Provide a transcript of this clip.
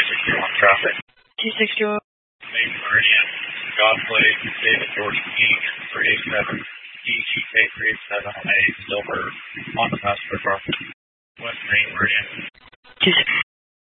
261 traffic. 261. Main Meridian, Godfrey, David George Peak, 387, DGK 387 on a silver Honda passenger car. West Main Meridian.